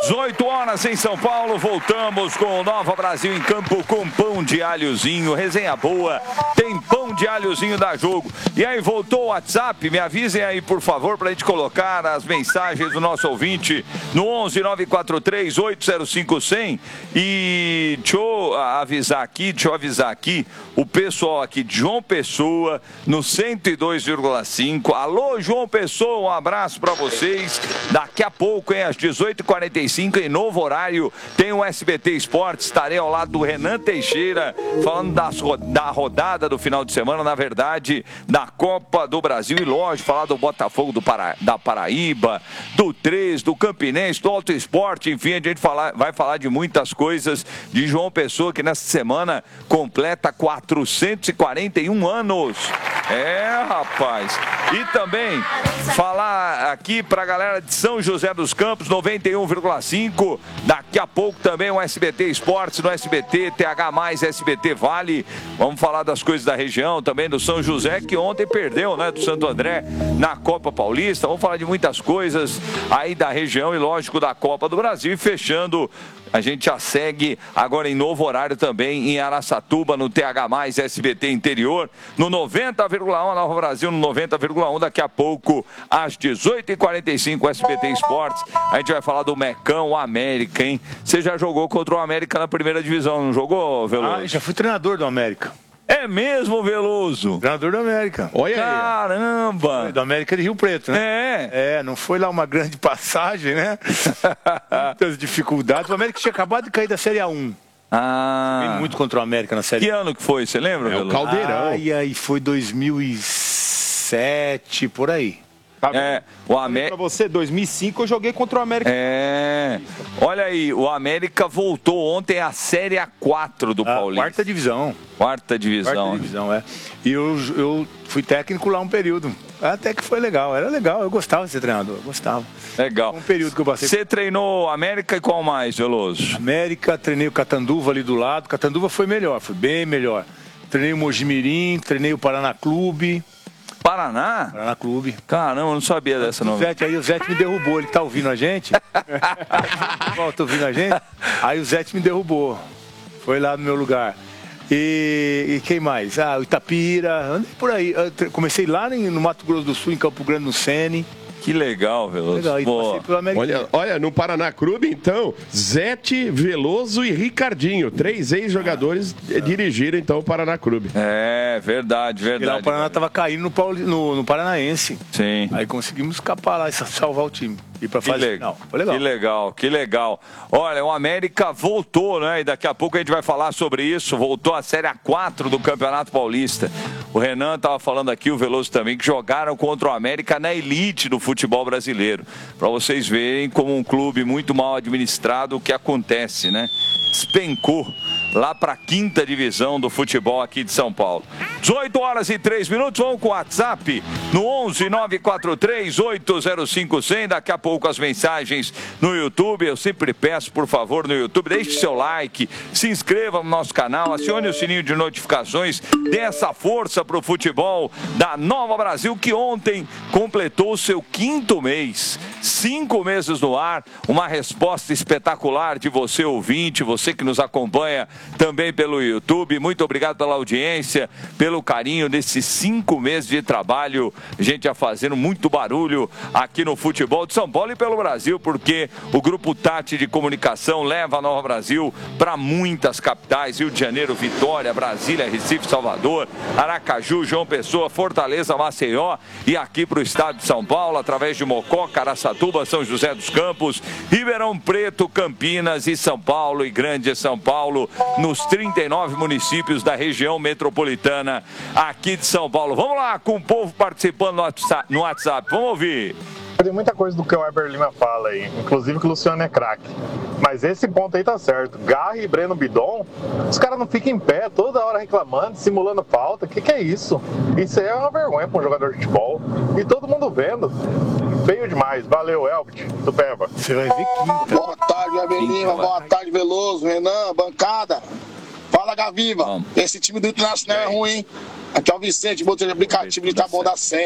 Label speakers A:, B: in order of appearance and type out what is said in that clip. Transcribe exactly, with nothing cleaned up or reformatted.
A: dezoito horas em São Paulo, voltamos com o Nova Brasil em campo com pão de alhozinho, resenha boa, tem pão de alhozinho da jogo. E aí, voltou o WhatsApp? Me avisem aí, por favor, pra gente colocar as mensagens do nosso ouvinte no onze nove quatro três oito zero cinco zero zero. E deixa eu avisar aqui, deixa eu avisar aqui, o pessoal aqui de João Pessoa, no cento e dois vírgula cinco. Alô, João Pessoa, um abraço pra vocês. Daqui a pouco, hein, às dezoito e quarenta e cinco, em novo horário, tem o S B T Esportes. Estarei ao lado do Renan Teixeira, falando das, da rodada do final de semana, na verdade, da Copa do Brasil. E lógico, falar do Botafogo do Para, da Paraíba, do três, do Campinense, do Auto Esporte. Enfim, a gente fala, vai falar de muitas coisas de João Pessoa, que nessa semana completa quatrocentos e quarenta e um anos. É, rapaz. E também falar aqui pra galera de São José dos Campos, noventa e um vírgula cinco. Daqui a pouco também o S B T Esportes no S B T, T H mais, S B T Vale. Vamos falar das coisas da região, também do São José, que ontem perdeu, né, do Santo André na Copa Paulista. Vamos falar de muitas coisas aí da região e, lógico, da Copa do Brasil. E fechando, a gente já segue agora em novo horário também em Araçatuba, no T H mais, S B T Interior, no noventa vírgula um, Nova Brasil no noventa vírgula um. Daqui a pouco, às dezoito e quarenta e cinco, S B T Esportes. A gente vai falar do Mecão, o América, hein? Você já jogou contra o América na primeira divisão, não jogou, Veloso?
B: Ah, já fui treinador do América.
A: É mesmo, Veloso?
B: Treinador do América.
A: Olha aí. Caramba!
B: Do América de Rio Preto, né?
A: É.
B: É, não foi lá uma grande passagem, né? Muitas dificuldades. O América tinha acabado de cair da Série A um.
A: Ah.
B: Joguei muito contra o América na Série
A: Que ano que foi, você lembra,
C: É
A: Veloso?
C: o Caldeirão.
B: Ah, e aí foi dois mil e sete, por aí.
D: Tá
A: É, o América.
D: Pra você, dois mil e cinco eu joguei contra o América.
A: É. Olha aí, o América voltou ontem à Série A quatro do
B: Ah,
A: Paulista.
B: quarta divisão.
A: Quarta divisão.
B: Quarta divisão, é. E eu, eu fui técnico lá um período. Até que foi legal, era legal. Eu gostava de ser treinador, eu gostava.
A: Legal.
B: Um período que eu passei.
A: Você treinou América e qual mais, Veloso?
B: América, treinei o Catanduva ali do lado. Catanduva foi melhor, foi bem melhor. Treinei o Mojimirim, treinei o Paraná Clube.
A: Paraná?
B: Paraná Clube.
A: Caramba, eu não sabia dessa não.
B: O Zete aí, o Zete me derrubou, ele tá ouvindo a gente. Ó, tá ouvindo a gente? Aí o Zete me derrubou. Foi lá no meu lugar. E, e quem mais? Ah, o Itapira, andei por aí. Eu comecei lá no Mato Grosso do Sul, em Campo Grande, no Sene.
A: Que legal, Veloso.
B: Legal, e passei pelo América.
C: Olha, olha, no Paraná Clube, então, Zete, Veloso e Ricardinho. Três ex-jogadores ah, dirigiram, então, o Paraná Clube.
A: É, verdade, verdade.
B: E lá o Paraná tava caindo no, Pauli, no, no Paranaense.
A: Sim.
B: Aí conseguimos escapar lá e salvar o time. E pra fase final. Foi legal.
A: Que legal, que legal. Olha, o América voltou, né? E daqui a pouco a gente vai falar sobre isso. Voltou a Série A quatro do Campeonato Paulista. O Renan estava falando aqui, o Veloso também, que jogaram contra o América na elite do futebol brasileiro. Para vocês verem como um clube muito mal administrado, o que acontece, né? Despencou lá para a quinta divisão do futebol aqui de São Paulo. dezoito horas e três minutos, vamos com o WhatsApp no onze nove quatro três oito zero cinco zero zero. Daqui a pouco as mensagens no YouTube. Eu sempre peço, por favor, no YouTube, deixe seu like, se inscreva no nosso canal, acione o sininho de notificações, dê essa força para o futebol da Nova Brasil, que ontem completou o seu quinto mês. Cinco meses no ar, uma resposta espetacular de você, ouvinte, você que nos acompanha também pelo YouTube. Muito obrigado pela audiência, pelo carinho desses cinco meses de trabalho, a gente já fazendo muito barulho aqui no futebol de São Paulo e pelo Brasil, porque o Grupo Tati de Comunicação leva a Nova Brasil para muitas capitais: Rio de Janeiro, Vitória, Brasília, Recife, Salvador, Aracaju, João Pessoa, Fortaleza, Maceió e aqui para o estado de São Paulo, através de Mococa, Araçatuba, São José dos Campos, Ribeirão Preto, Campinas e São Paulo e Grande São Paulo, nos trinta e nove municípios da região metropolitana aqui de São Paulo. Vamos lá, com o povo participando no WhatsApp, no WhatsApp. Vamos ouvir.
E: Tem muita coisa do que o Weber Lima fala aí, inclusive que o Luciano é craque. Mas esse ponto aí tá certo. Garra e Breno Bidon, os caras não ficam em pé toda hora reclamando, simulando falta. O que, que é isso? Isso aí é uma vergonha para um jogador de futebol. E todo mundo vendo. Feio demais. Valeu, Elbit, do Peva.
B: Você vai ver quinta.
F: Boa tarde, Weber Lima. Boa tarde, Veloso, Renan, bancada. Fala, Gaviva. Esse time do Internacional é ruim. Aqui é o Vicente, botei aplicativo de Taboão da Senha.